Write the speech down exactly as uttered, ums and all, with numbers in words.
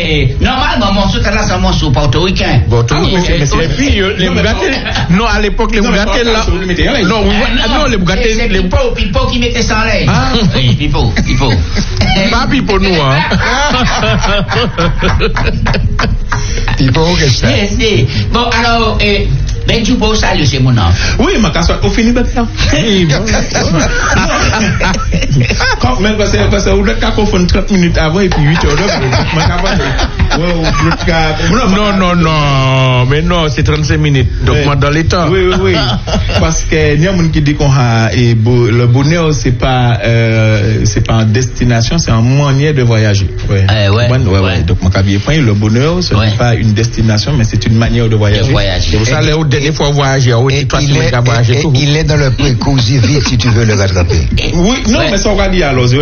mais normalement, mon sou, là, c'est mon sou portoricain. Portoricain, mais c'est les filles, les Bugatti. Non, à l'époque, les Bugatti, là. Non, non, les Bugatti. C'est Pipo, Pipo qui mettait ça en l'air. Ah, oui, Pipo, Pipo. Pas Pipo, nous, hein. Pipo, qu'est-ce que c'est? Si, si. Bon, alors, eh, ben, tu peux saluer, c'est mon nom. Oui, ma casse, on finit maintenant. Oui, bon. Quand même, parce que, parce que, vous êtes qu'à confondre trente minutes avant et puis huit heures de Non, non, non, mais non, c'est trente-cinq minutes. Donc, oui. Moi, dans les temps. Oui, oui, oui. Parce que, il y a des gens qui disent qu'on a, et le bonheur, c'est pas, euh, c'est pas une destination, c'est un moyen de voyager. Ouais. Euh, ouais, ouais, ouais, ouais. Donc, mon cabinet point, le bonheur, ce ouais. n'est pas une destination, mais c'est une manière de voyager. De voyager. C'est pour ça, les dernières fois voyager, il est, il est dans le précausi vite si tu veux le rattraper. Oui, non, ouais. Mais ça, on va dire alors.